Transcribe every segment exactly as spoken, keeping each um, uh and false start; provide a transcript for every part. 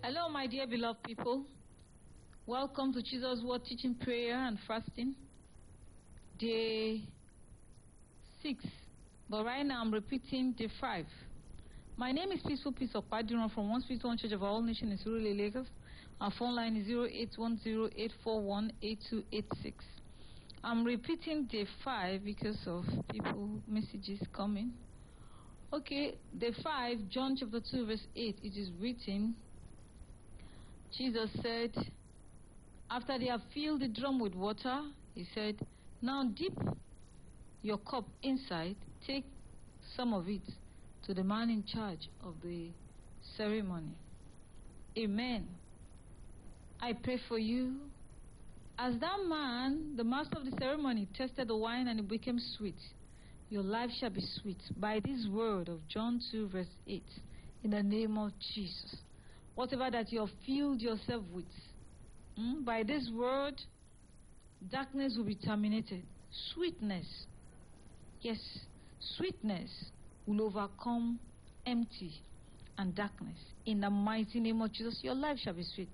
Hello, my dear beloved people. Welcome to Jesus Word Teaching, Prayer and Fasting, day six. But right now I'm repeating day five. My name is Peaceful Peace of Padiron from One Spirit One Church of All Nations in Surulere, Lagos. Our phone line is zero eight one zero eight four one eight two eight six. I'm repeating day five because of people messages coming. Okay, day five, John chapter two, verse eight. It is written, Jesus said, after they have filled the drum with water, he said, now dip your cup inside, take some of it to the man in charge of the ceremony. Amen. I pray for you. As that man, the master of the ceremony, tasted the wine and it became sweet, your life shall be sweet by this word of John two, verse eight, in the name of Jesus. Whatever that you have filled yourself with, mm, by this word, darkness will be terminated. Sweetness, yes, sweetness will overcome empty and darkness. In the mighty name of Jesus, your life shall be sweet.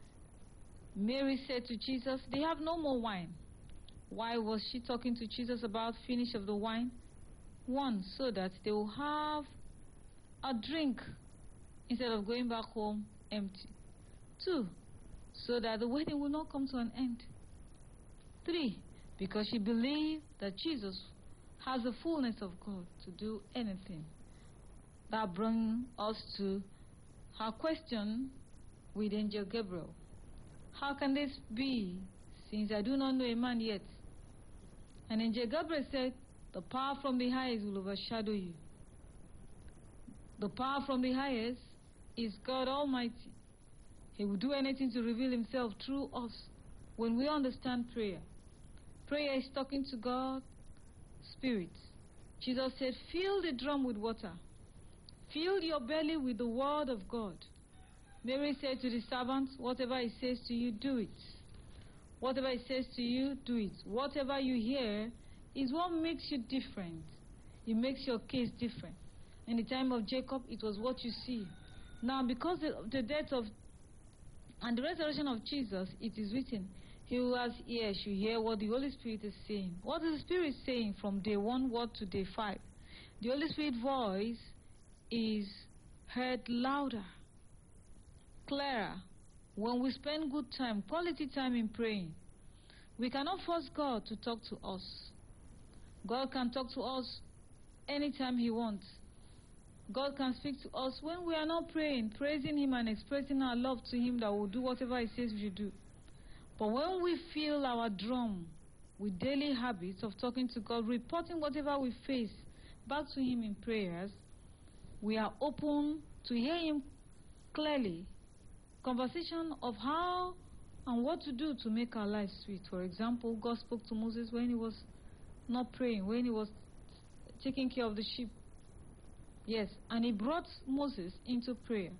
Mary said to Jesus, they have no more wine. Why was she talking to Jesus about finish of the wine? One, so that they will have a drink instead of going back home empty. Two, so that the wedding will not come to an end. Three, because she believed that Jesus has the fullness of God to do anything. That brings us to her question with Angel Gabriel. How can this be, since I do not know a man yet? And Angel Gabriel said, the power from the highest will overshadow you. The power from the highest is God Almighty. He will do anything to reveal himself through us when we understand prayer. Prayer is talking to God, Spirit. Jesus said, fill the drum with water. Fill your belly with the word of God. Mary said to the servants, whatever he says to you, do it. Whatever he says to you, do it. Whatever you hear is what makes you different. It makes your case different. In the time of Jacob, it was what you see. Now, because of the death of and the resurrection of Jesus, it is written, he who has ears should hear what the Holy Spirit is saying. What is the Spirit saying from day one word to day five? The Holy Spirit voice is heard louder, clearer, when we spend good time, quality time in praying. We cannot force God to talk to us. God can talk to us anytime he wants. God can speak to us when we are not praying, praising him and expressing our love to him, that will do whatever he says we should do. But when we fill our drum with daily habits of talking to God, reporting whatever we face back to him in prayers, we are open to hear him clearly. Conversation of how and what to do to make our lives sweet. For example, God spoke to Moses when he was not praying, when he was taking care of the sheep. Yes, and he brought Moses into prayer.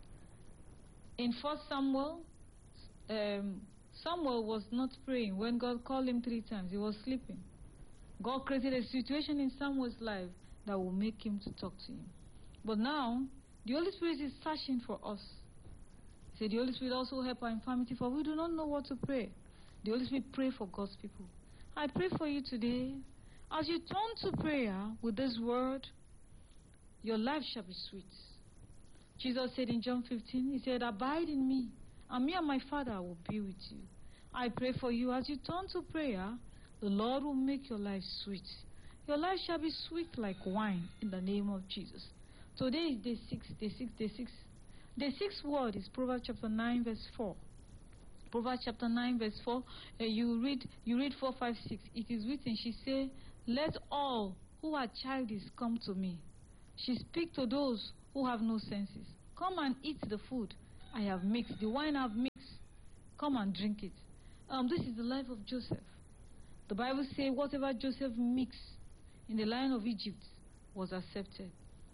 In First Samuel, um, Samuel was not praying when God called him three times. He was sleeping. God created a situation in Samuel's life that will make him to talk to him. But now, the Holy Spirit is searching for us. He said, the Holy Spirit also help our infirmity, for we do not know what to pray. The Holy Spirit pray for God's people. I pray for you today, as you turn to prayer with this word, your life shall be sweet. Jesus said in John fifteen, he said, abide in me, and me and my Father will be with you. I pray for you, as you turn to prayer, the Lord will make your life sweet. Your life shall be sweet like wine in the name of Jesus. Today is day six, day six, day six. The sixth word is Proverbs chapter nine, verse four. Proverbs chapter nine, verse four. Uh, you read, you read four, five, six. It is written, she said, let all who are childish come to me. She speak to those who have no senses. Come and eat the food I have mixed, the wine I have mixed. Come and drink it. Um, this is the life of Joseph. The Bible says whatever Joseph mixed in the land of Egypt was accepted.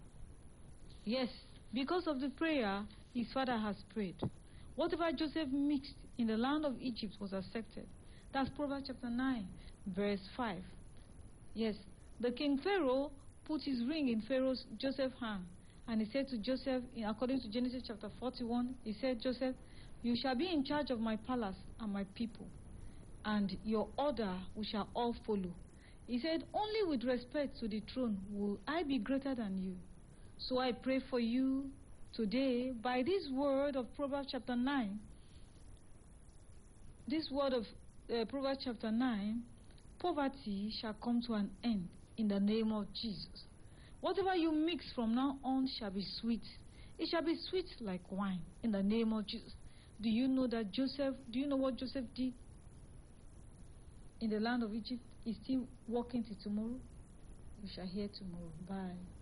Yes, because of the prayer his father has prayed. Whatever Joseph mixed in the land of Egypt was accepted. That's Proverbs chapter nine, verse five. Yes, the king Pharaoh put his ring in Pharaoh's Joseph's hand, And he said to Joseph, according to Genesis chapter forty-one, he said, Joseph, you shall be in charge of my palace and my people, and your order we shall all follow. He said, only with respect to the throne will I be greater than you. So I pray for you today, by this word of Proverbs chapter nine, this word of uh, Proverbs chapter nine, poverty shall come to an end in the name of Jesus. Whatever you mix from now on shall be sweet. It shall be sweet like wine in the name of Jesus. Do you know that Joseph, do you know what Joseph did in the land of Egypt? He's still working till tomorrow. We shall hear tomorrow. Bye.